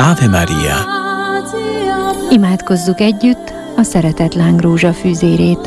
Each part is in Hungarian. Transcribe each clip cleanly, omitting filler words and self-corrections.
Ave Maria. Imádkozzuk együtt a szeretet lángrózsa fűzérét.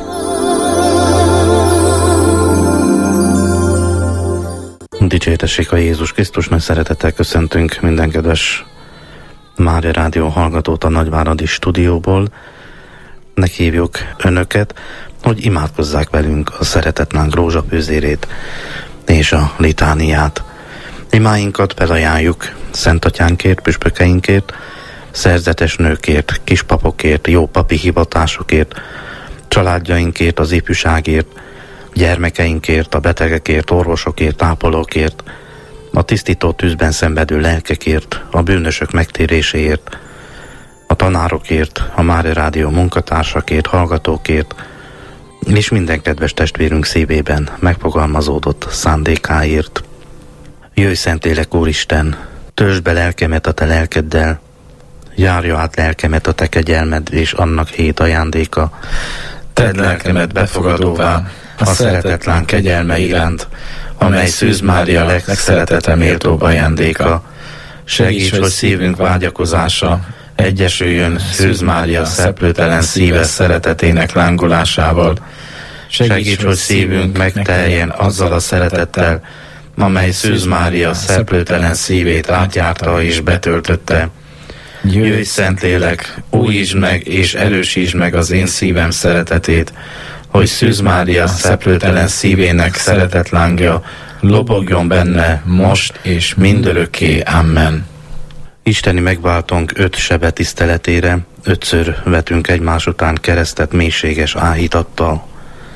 Dicsértessék a Jézus Krisztus, nagy szeretettel köszöntünk minden kedves Mária Rádió hallgatót a Nagyváradi stúdióból. Meghívjuk önöket, hogy imádkozzák velünk a szeretet lángrózsa fűzérét és a litániát. Imáinkat felajánljuk Szent Atyánkért, püspökeinkért, szerzetes nőkért, kispapokért, jó papi hivatásokért, családjainkért, az ifjúságért, gyermekeinkért, a betegekért, orvosokért, ápolókért, a tisztító tűzben szenvedő lelkekért, a bűnösök megtéréséért, a tanárokért, a Mária Rádió munkatársakért, hallgatókért, és minden kedves testvérünk szívében megfogalmazódott szándékáért. Jöjj, Szentlélek Úristen, töltsd be lelkemet a te lelkeddel, járja át lelkemet a te kegyelmed és annak hét ajándéka. Tedd lelkemet befogadóvá a szeretetlen kegyelme iránt, amely Szűz Mária legszeretetre méltóbb ajándéka. Segíts, hogy szívünk vágyakozása egyesüljön Szűz Mária szeplőtelen szíves szeretetének lángolásával. Segíts, hogy szívünk megteljen azzal a szeretettel, amely Szűz Mária szeplőtelen szívét átjárta és betöltötte. Jöjj, Szentlélek, újítsd meg és erősítsd meg az én szívem szeretetét, hogy Szűz Mária szeplőtelen szívének szeretetlángja lobogjon benne most és mindörökké. Amen. Isteni megváltónk 5 sebe tiszteletére 5-ször vetünk egymás után keresztet mélységes áhítattal.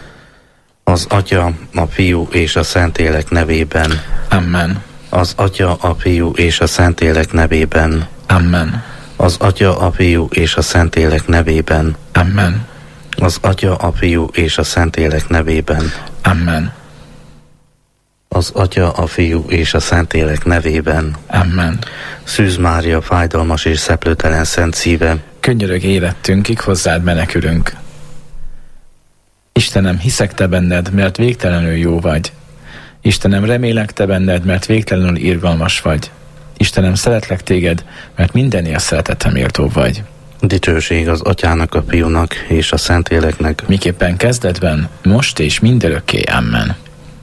Az Atya, a Fiú és a Szentlélek nevében. Amen. Az Atya, a Fiú és a Szentlélek nevében. Amen. Az Atya, a Fiú és a Szentlélek nevében. Amen. Az Atya, a Fiú és a Szentlélek nevében. Amen. Az Atya, a Fiú és a Szentlélek nevében. Amen. Szűz Mária fájdalmas és szeplőtelen szent szíve, Könyörög életünkig, hozzád menekülünk. Istenem, hiszek te benned, mert végtelenül jó vagy. Istenem, remélek te benned, mert végtelenül irgalmas vagy. Istenem, szeretlek téged, mert mindennél szeretetre méltó vagy. dicsőség az Atyának, a Fiúnak és a Szentléleknek. Miképpen kezdetben, most és mindörökké. Amen.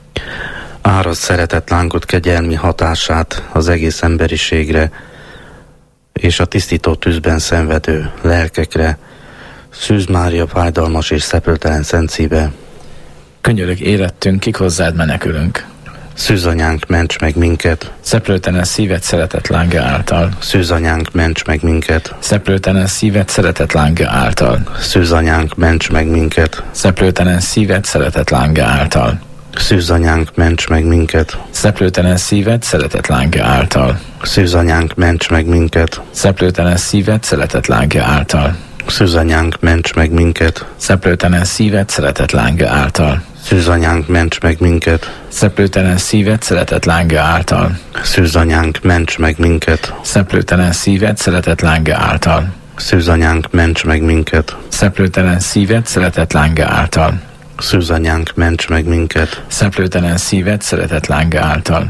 Árasd szeretett lángot kegyelmi hatását az egész emberiségre és a tisztító tűzben szenvedő lelkekre. Szűz Mária fájdalmas és szeplőtelen szent szíve, Könyörög életünkig, hozzád menekülünk. Szűz Anyánk, ments meg minket! Szeplőtelen szíved szeretet lángja által. Szűz Anyánk, ments meg minket! Szeplőtelen szíved szeretet lángja által. Szűz Anyánk, ments meg minket! Szeplőtelen szíved szeretet lángja által. Szűz Anyánk, ments meg minket! Szeplőtelen szíved szeretet lángja által. Szűz Anyánk, ments meg minket! Szeplőtelen szíved szeretet lángja által. Szűz Anyánk, ments meg minket! Szeplőtelen szíved szeretet lángja által. Szűz Anyánk, ments meg minket! Szeplőtelen szíved szeretet lángja által. Szűz Anyánk, ments meg minket! Szeplőtelen szíved szeretet lángja által. Szűz Anyánk, ments meg minket! Szeplőtelen szíved szeretet lángja által. Szűz Anyánk, ments meg minket! Szeplőtelen szíved szeretet lángja által.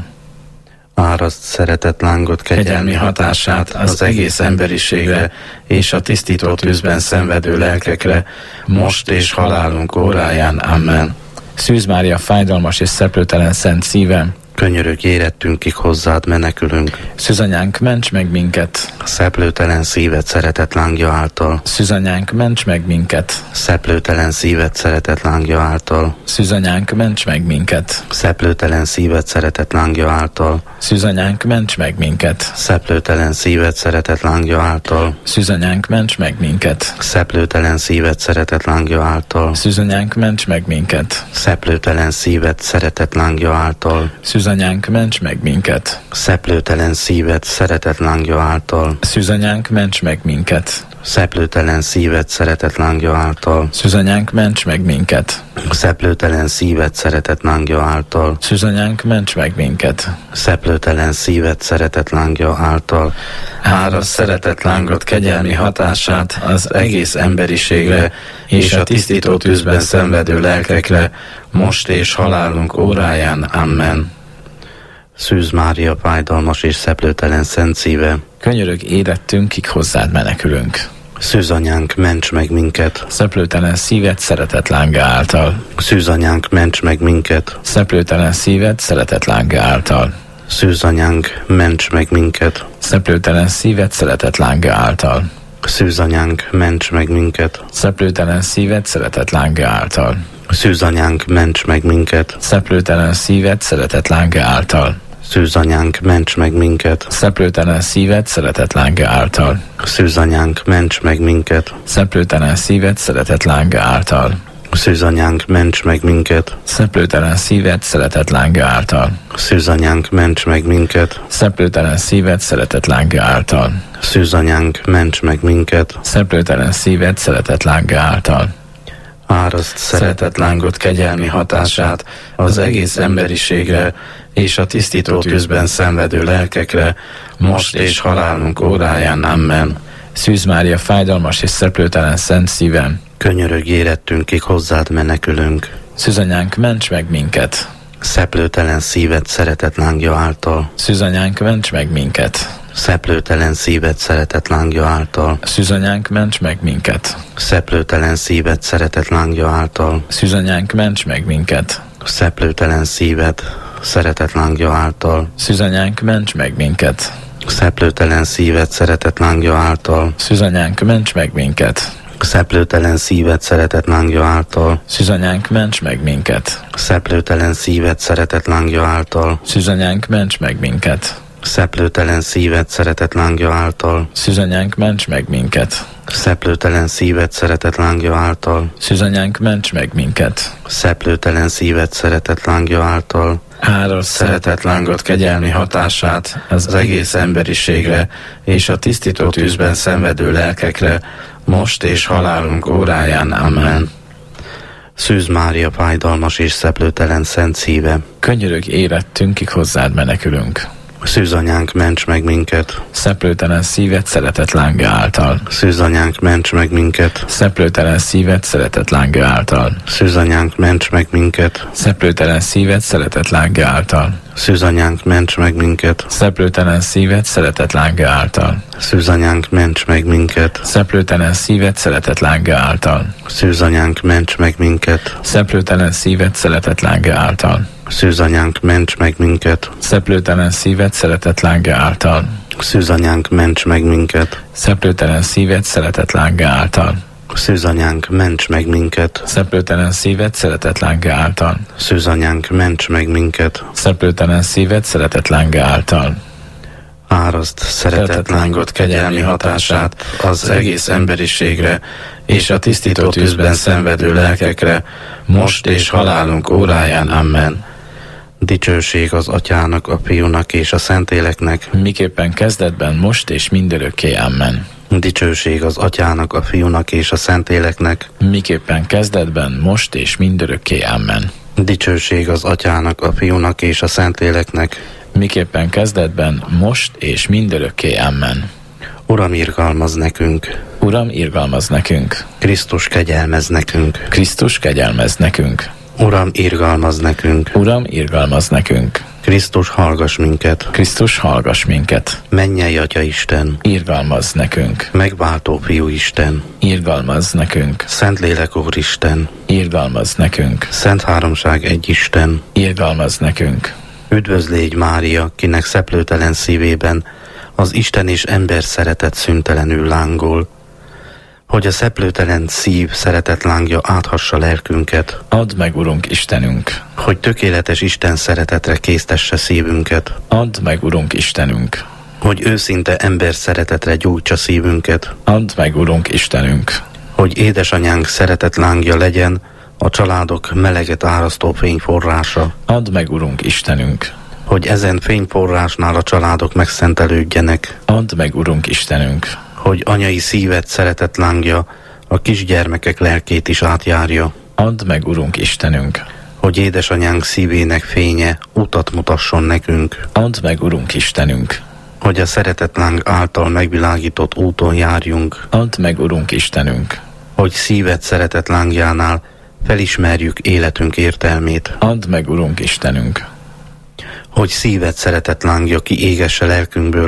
Árasd szeretett lángot Kegyelmi hatását az egész emberiségre és a tisztító tűzben szenvedő lelkekre, most és halálunk óráján. Amen. Szűz Mária fájdalmas és szeplőtelen szent szíve, Könyörög érettünkig, hozzád menekülünk. Szűzanyánk, ments meg minket! Szeplőtelen szíved szeretett lángja által. Szűzanyánk, ments meg minket! Szeplőtelen szíved szeretett lángja által. Szűzanyánk, ments meg minket! Szeplőtelen szíved szeretett lángja által. Szűzanyánk, ments meg minket! Szeplőtelen szíved szeretett lángja által. Szűzanyánk, ments meg minket! Szeplőtelen szíved szeretett lángja által. Szűzanyánk, ments meg minket! Szeplőtelen szíved szeretett lángja által. Szűzanyánk, ments meg minket! Szeplőtelen szíved szeretett lángja által. Szűzanyánk, ments meg minket! Szeplőtelen szíved szeretett lángja által. Szűzanyánk, ments meg minket! Szeplőtelen szíved szeretett lángja által. Szűzanyánk, ments meg minket! Szeplőtelen szíved szeretett lángja által. Árasd szeretett lángot kegyelmi hatását az egész emberiségre és a tisztító tűzben szenvedő lelkekre, most és halálunk óráján. Amen. Szűz Mária fájdalmas és szeplőtelen szent szíve, Könyörög érettünk, kik hozzád menekülünk. Szűzanyánk, ments meg minket. Szeplőtelen szíved szeretet lánga által. Szűzanyánk, ments meg minket. Szeplőtelen szíved szeretet lánga által. Szűzanyánk, ments meg minket. Szeplőtelen szíved szeretet lánga által. Szűzanyánk, ments meg minket. Szeplőtelen szíved szeretet lánga által. Szűzanyánk, ments meg minket. Szeplőtelen szíved szeretet lánga által. Szűzanyánk, ments meg minket. Szeplőtelen szíved szeretet lánga által. Szűzanyánk, ments meg minket. Szeplőtelen szíved szeretet lánga által. Szűzanyánk, ments meg minket. Szeplőtelen szíved szeretet lánga által. Szűzanyánk, ments meg minket. Szeplőtelen szíved szeretet lánga által. Szűzanyánk, ments meg minket. Szeplőtelen szíved szeretet lánga által. Áraszt Szeretet lángot kegyelmi hatását az egész emberiségre és a tisztító tűzben szenvedő lelkekre, most és halálunk óráján. Amen. Szűz Mária, fájdalmas és szeplőtelen szent szívem, könyörög érettünk, kik hozzád menekülünk. Szűzanyánk, ments meg minket. Szeplőtelen szíved szeretet lángja által. Szűzanyánk, ments meg minket. Szeplőtelen szíved szeretet lángja által. Szűzanyánk, ments meg minket. Szeplőtelen szíved szeretet lángja által. Szűzanyánk, ments meg minket. Szeplőtelen szíved szeretet lángja által. Szűzanyánk, ments meg minket. Szeplőtelen szíved szeretet lángja által. Szűzanyánk, ments meg minket. Szeplőtelen szíved szeretet lángja által. Szűzanyánk, ments meg minket. Szeplőtelen szíved szeretet lángja által. Szűzanyánk, ments meg minket. Szeplőtelen szíved szeretet lángja által. Szűzanyánk, ments meg minket. Szeplőtelen szíved szeretet lángja által. Szűzanyánk, ments meg minket. Szeplőtelen szíved szeretet lángja által. Árasd szeretet lángot kegyelmi hatását az egész emberiségre és a tisztító tűzben szenvedő lelkekre, most és halálunk óráján. Amen. Szűz Mária, fájdalmas és szeplőtelen szent szíve, könyörög érettünk, kik hozzád menekülünk. Szűzanyánk, ments meg minket. Szeplőtelen szíved szeretet lánga által. Szűzanyánk, ments meg minket. Szeplőtelen szíved szeretet lánga által. Szűzanyánk, ments meg minket. Szeplőtelen szíved szeretet lánga által. Szűzanyánk, ments meg minket. Szeplőtelen szíved szeretet lánga által. Szűzanyánk, ments meg minket. Szeplőtelen szíved szeretet lánga által. Szűzanyánk, ments meg minket. Szeplőtelen szíved szeretet lánga által. Szűzanyánk, ments meg minket. Szeplőtelen szíved szeretet lánga által. Szűzanyánk, ments meg minket. Szeplőtelen szíved szeretet lánga által. Szűzanyánk, ments meg minket. Szeplőtelen szíved szeretet lánga által. Szűzanyánk, ments meg minket. Szeplőtelen szíved szeretet lánga által. Árasd szeretet lángot kegyelmi hatását az egész emberiségre és a tisztító tűzben szenvedő lelkekre, most és halálunk óráján. Amen. Dicsőség az Atyának, a Fiúnak és a Szentléleknek, miképpen kezdetben, most és mindörökké. Amen. Dicsőség az Atyának, a Fiúnak és a Szentléleknek, miképpen kezdetben, most és mindörökké. Amen. Dicsőség az Atyának, a Fiúnak és a Szentléleknek, miképpen kezdetben, most és mindörökké. Amen. Uram, irgalmaz nekünk! Uram, irgalmaz nekünk! Krisztus, kegyelmez nekünk! Krisztus, kegyelmez nekünk! Uram, irgalmaz nekünk! Uram, irgalmaz nekünk! Krisztus, hallgass minket! Krisztus, hallgass minket! Mennyei Atya Isten! Irgalmaz nekünk! Megváltó Fiú Isten! Irgalmaz nekünk! Szentlélek Úr Isten! Irgalmaz nekünk! Szent Háromság egy Isten! Irgalmaz nekünk! Üdvözlégy Mária, kinek szeplőtelen szívében az Isten és ember szeretet szüntelenül lángol, hogy a szeplőtelen szív szeretet lángja áthassa lelkünket. Add meg, Urunk Istenünk! Hogy tökéletes Isten szeretetre késztesse szívünket. Add meg, Urunk Istenünk! Hogy őszinte ember szeretetre gyújtsa szívünket. Add meg, Urunk Istenünk! Hogy édesanyánk szeretet lángja legyen a családok meleget árasztó fényforrása. Add meg, Urunk Istenünk! Hogy ezen fényforrásnál a családok megszentelődjenek. Add meg, Urunk Istenünk! Hogy anyai szíved szeretet lángja a kisgyermekek lelkét is átjárja. Add meg, Urunk Istenünk! Hogy édesanyánk szívének fénye utat mutasson nekünk. Add meg, Urunk Istenünk! Hogy a szeretetláng által megvilágított úton járjunk. Add meg, Urunk Istenünk! Hogy szíved szeretetlángjánál felismerjük életünk értelmét. Add meg, Urunk Istenünk! Hogy szíved szeretetlángja kiégesse lelkünkből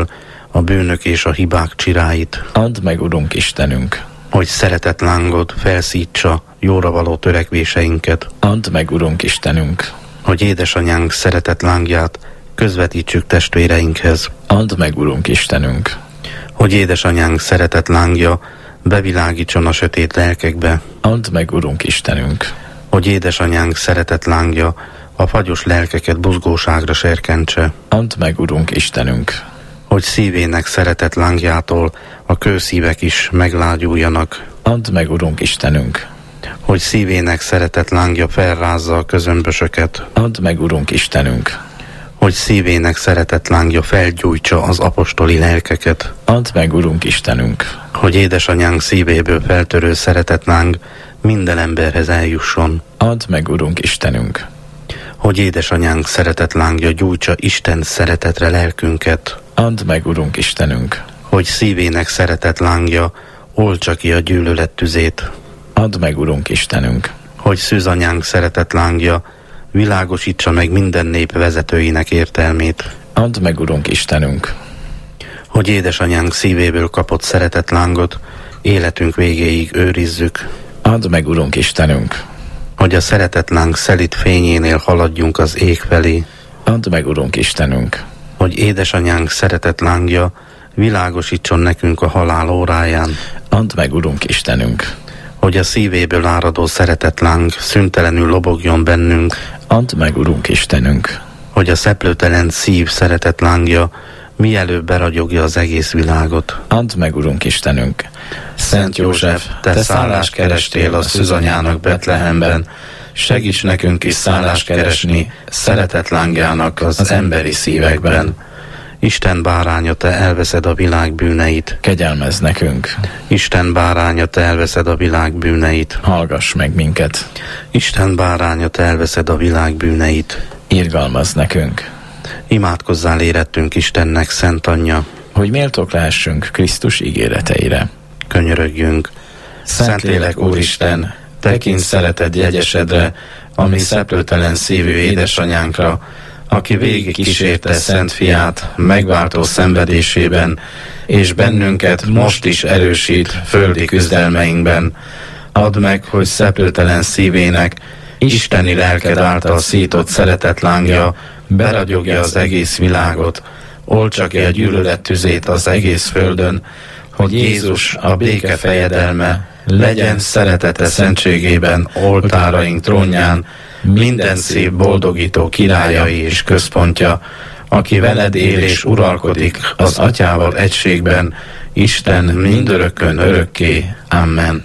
a bűnök és a hibák csiráit. Add meg, Urunk Istenünk! Hogy szeretet lángod felszítsa jóra való törekvéseinket. Add meg, Urunk Istenünk! Hogy édesanyánk szeretet lángját közvetítsük testvéreinkhez. Add meg, Urunk Istenünk! Hogy édesanyánk szeretet lángja bevilágítson a sötét lelkekbe. Add meg, Urunk Istenünk! Hogy édesanyánk szeretet lángja a fagyos lelkeket buzgóságra serkentse. Add meg, Urunk Istenünk! Hogy szívének szeretet lángjától a kőszívek is meglágyuljanak. Add meg, Urunk Istenünk! Hogy szívének szeretet lángja felrázza a közömbösöket. Add meg, Urunk Istenünk! Hogy szívének szeretet lángja felgyújtsa az apostoli lelkeket. Add meg, Urunk Istenünk! Hogy édesanyánk szívéből feltörő szeretetláng minden emberhez eljusson. Add meg, Urunk Istenünk! Hogy édesanyánk szeretetlángja gyújtsa Isten szeretetre lelkünket. Add meg, Urunk Istenünk! Hogy szívének szeretetlángja oltsa ki a gyűlölet tüzét. Add meg, Urunk Istenünk! Hogy szűzanyánk szeretetlángja világosítsa meg minden nép vezetőinek értelmét. Add meg, Urunk Istenünk! Hogy édesanyánk szívéből kapott szeretetlángot életünk végéig őrizzük. Add meg, Urunk Istenünk! Hogy a szeretetláng szelíd fényénél haladjunk az ég felé. Add meg, Urunk Istenünk! Hogy édesanyánk szeretetlángja világosítson nekünk a halál óráján. Add meg, Urunk Istenünk! Hogy a szívéből áradó szeretetláng szüntelenül lobogjon bennünk. Add meg, Urunk Istenünk! Hogy a szeplőtelen szív szeretetlángja mielőbb beragyogja az egész világot. Add meg, Urunk Istenünk! Szent József, te szállást kerestél a szűzanyának Betlehemben, segíts nekünk is szállást keresni szeretetlángjának az emberi szívekben. Isten báránya, te elveszed a világ bűneit. Kegyelmezz nekünk! Isten báránya, te elveszed a világ bűneit. Hallgass meg minket! Isten báránya, te elveszed a világ bűneit. Irgalmazz nekünk! Imádkozzál érettünk Istennek, Szent Anyja, hogy méltók lehessünk Krisztus ígéreteire. Könyörögjünk. Szentlélek Úristen, tekints szereted jegyesedre, ami szeplőtelen szívű édesanyánkra, aki végig kísérte Szent Fiát megváltó szenvedésében, és bennünket most is erősít földi küzdelmeinkben. Add meg, hogy szeplőtelen szívének isteni lelked által szított szeretetlángja beragyogja az egész világot, oltsa ki a gyűlölet tüzét az egész földön, hogy Jézus, a béke fejedelme, legyen szeretete szentségében, oltáraink trónján, minden szív boldogító királyai és központja, aki veled él és uralkodik az Atyával egységben, Isten mindörökkön örökké. Amen.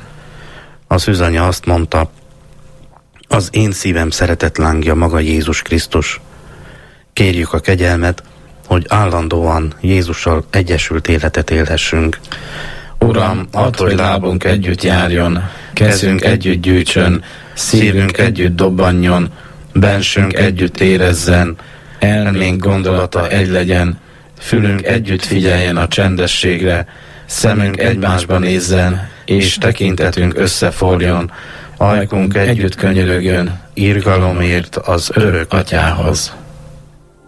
A szűzanya azt mondta, az én szívem szeretetlángja maga Jézus Krisztus. Kérjük a kegyelmet, hogy állandóan Jézussal egyesült életet élhessünk. Uram, add, hogy lábunk együtt járjon, kezünk együtt gyűjtsön, szívünk együtt dobbanjon, bensünk együtt érezzen, elménk gondolata egy legyen, fülünk együtt figyeljen a csendességre, szemünk egymásba nézzen, és tekintetünk összeforjon, ajkunk együtt könyörögjön, irgalomért az örök Atyához.